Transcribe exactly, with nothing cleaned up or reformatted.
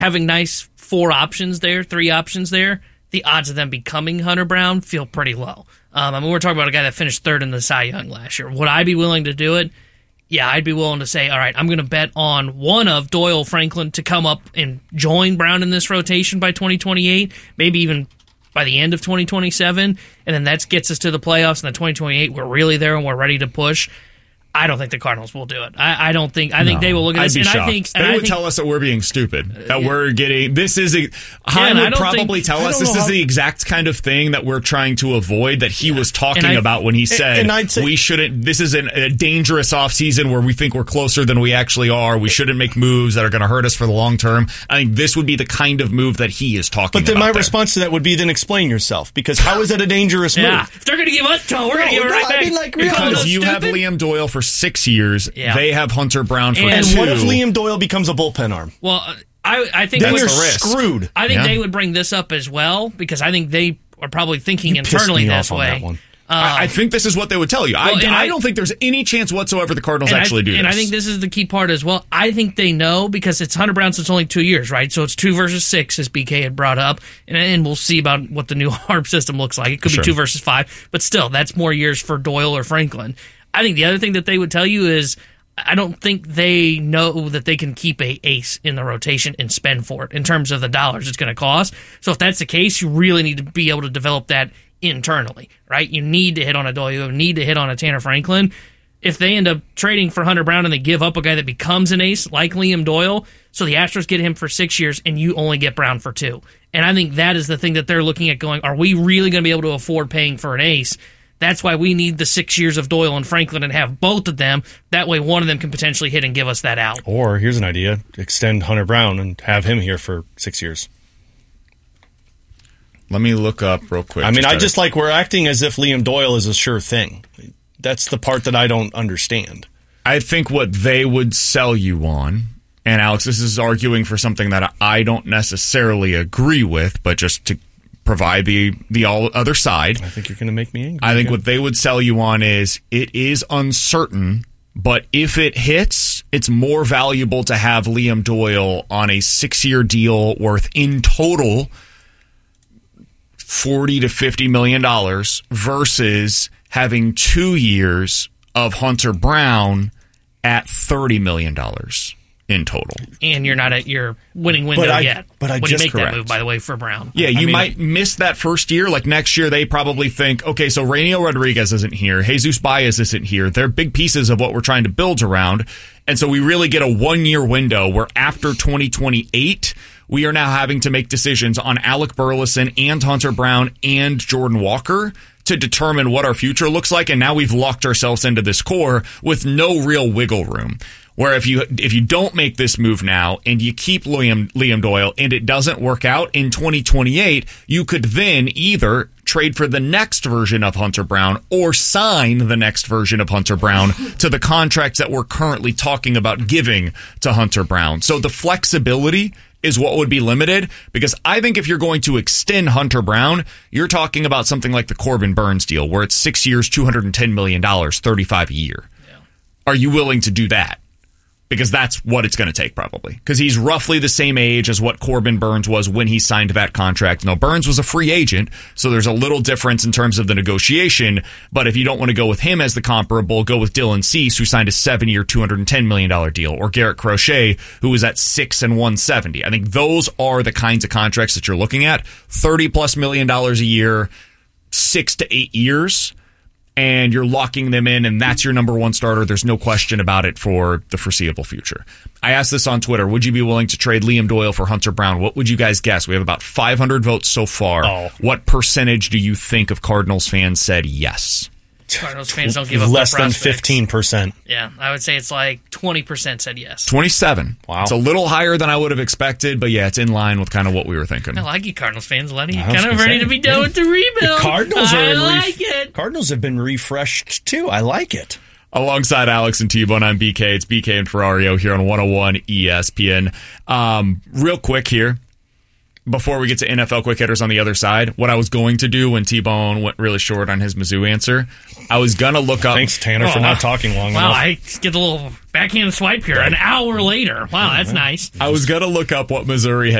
having nice four options there, three options there, the odds of them becoming Hunter Brown feel pretty low. Um, I mean, we're talking about a guy that finished third in the Cy Young last year. Would I be willing to do it? Yeah, I'd be willing to say, all right, I'm going to bet on one of Doyle, Franklin to come up and join Brown in this rotation by twenty twenty-eight, maybe even by the end of twenty twenty-seven, and then that gets us to the playoffs, and then twenty twenty-eight, we're really there and we're ready to push. I don't think the Cardinals will do it. I, I don't think. I think no, they will look at this. I'd be and shocked. I think they and would I think, tell us that we're being stupid. That uh, yeah. we're getting. This is a. Hein yeah, would probably think, tell us this is how, the exact kind of thing that we're trying to avoid. That he yeah. was talking I, about when he said and I'd say, we shouldn't. This is an, a dangerous offseason where we think we're closer than we actually are. We shouldn't make moves that are going to hurt us for the long term. I think this would be the kind of move that he is talking. But then about my there. response to that would be then explain yourself, because how is that a dangerous move? Yeah. If they're going to give us, no, we're going to give it right no, back. I mean, like, because you stupid? have Liam Doyle for six years. Yeah. They have Hunter Brown for and two. What if Liam Doyle becomes a bullpen arm? Well, I, I think then That's you're the risk. screwed. I think yeah. they would bring this up as well, because I think they are probably thinking You internally pissed me this off on way. that one. Um, I, I think this is what they would tell you. Well, I, I, I don't think there's any chance whatsoever the Cardinals actually I, do this. And I think this is the key part as well. I think they know, because it's Hunter Brown, so it's only two years, right? So it's two versus six, as B K had brought up, and, and we'll see about what the new HARP system looks like. It could Sure. be two versus five, but still, that's more years for Doyle or Franklin. I think the other thing that they would tell you is, I don't think they know that they can keep a ace in the rotation and spend for it in terms of the dollars it's going to cost. So if that's the case, you really need to be able to develop that internally, right? You need to hit on a Doyle, you need to hit on a Tanner Franklin. If they end up trading for Hunter Brown and they give up a guy that becomes an ace like Liam Doyle, so the Astros get him for six years and you only get Brown for two. And I think that is the thing that they're looking at going, are we really going to be able to afford paying for an ace? That's why we need the six years of Doyle and Franklin and have both of them. That way one of them can potentially hit and give us that out. Or, here's an idea, extend Hunter Brown and have him here for six years. Let me look up real quick. I mean, just I just like, we're acting as if Liam Doyle is a sure thing. That's the part that I don't understand. I think what they would sell you on, and Alex, this is arguing for something that I don't necessarily agree with, but just to provide the the all other side. I think you're going to make me angry. I think again. what they would sell you on is it is uncertain, but if it hits, it's more valuable to have Liam Doyle on a six-year deal worth in total forty to fifty million dollars versus having two years of Hunter Brown at thirty million dollars in total. And you're not at your winning window But I- yet. but I when just you make correct. that move, by the way, for Brown. Yeah, I you mean, might miss that first year. Like next year, they probably think, okay, so Rainiel Rodriguez isn't here. Jesus Baez isn't here. They're big pieces of what we're trying to build around. And so we really get a one-year window where after twenty twenty-eight, we are now having to make decisions on Alec Burleson and Hunter Brown and Jordan Walker to determine what our future looks like. And now we've locked ourselves into this core with no real wiggle room. Where if you if you don't make this move now and you keep Liam, Liam Doyle and it doesn't work out in twenty twenty-eight, you could then either trade for the next version of Hunter Brown or sign the next version of Hunter Brown to the contracts that we're currently talking about giving to Hunter Brown. So the flexibility is what would be limited, because I think if you're going to extend Hunter Brown, you're talking about something like the Corbin Burns deal where it's six years, two hundred ten million dollars, thirty-five a year. Yeah. Are you willing to do that? Because that's what it's going to take, probably. Because he's roughly the same age as what Corbin Burns was when he signed that contract. Now, Burns was a free agent, so there's a little difference in terms of the negotiation. But if you don't want to go with him as the comparable, go with Dylan Cease, who signed a seven-year, two hundred ten million dollars deal, or Garrett Crochet, who was at six and one seventy. I think those are the kinds of contracts that you're looking at. thirty-plus million dollars a year, six to eight years. And you're locking them in, and that's your number one starter. There's no question about it for the foreseeable future. I asked this on Twitter. Would you be willing to trade Liam Doyle for Hunter Brown? What would you guys guess? We have about five hundred votes so far. Oh. What percentage do you think of Cardinals fans said yes? Cardinals fans don't give up less their than prospects. fifteen percent. Yeah, I would say it's like twenty percent said yes. twenty-seven. Wow. It's a little higher than I would have expected, but yeah, it's in line with kind of what we were thinking. I like you, Cardinals fans. Lenny, you're I was kind of gonna ready say, to be done yeah. with the rebuild. The Cardinals are I in like ref- it. Cardinals have been refreshed too. I like it. Alongside Alex and T-Bone, I'm B K. It's B K and Ferrario here on one oh one E S P N. Um, real quick here, before we get to N F L quick hitters on the other side, what I was going to do when T-Bone went really short on his Mizzou answer, I was going to look up. Thanks, Tanner, Oh, for wow. not talking long Wow, enough. I get a little backhand swipe here. An hour later. Wow, that's nice. I was going to look up what Missouri had